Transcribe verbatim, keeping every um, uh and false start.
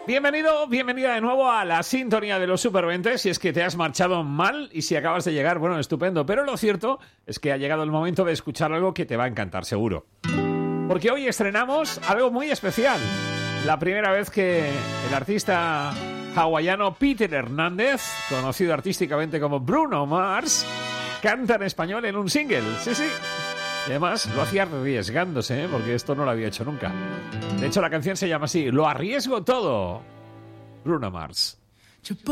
Bienvenido, bienvenida de nuevo a la sintonía de los Superventes. Si es que te has marchado mal y si acabas de llegar, bueno, estupendo. Pero lo cierto es que ha llegado el momento de escuchar algo que te va a encantar, seguro. Porque hoy estrenamos algo muy especial. La primera vez que el artista hawaiano Peter Hernández, conocido artísticamente como Bruno Mars, canta en español en un single. Sí, sí. Y además lo hacía arriesgándose, ¿eh? Porque esto no lo había hecho nunca. De hecho, la canción se llama así: Lo arriesgo todo. Bruno Mars.